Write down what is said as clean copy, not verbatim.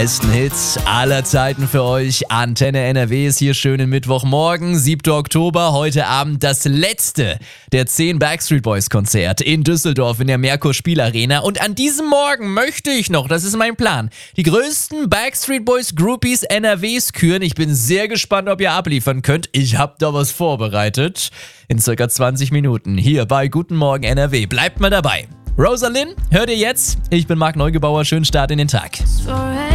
Besten Hits aller Zeiten für euch. Antenne NRW ist hier schönen Mittwochmorgen, 7. Oktober. Heute Abend das letzte der 10 Backstreet Boys Konzerte in Düsseldorf in der Merkur Spielarena. Und an diesem Morgen möchte ich noch, das ist mein Plan, die größten Backstreet Boys Groupies NRWs küren. Ich bin sehr gespannt, ob ihr abliefern könnt. Ich habe da was vorbereitet. In circa 20 Minuten hier bei Guten Morgen NRW. Bleibt mal dabei. Rosalind, hört ihr jetzt? Ich bin Marc Neugebauer. Schönen Start in den Tag.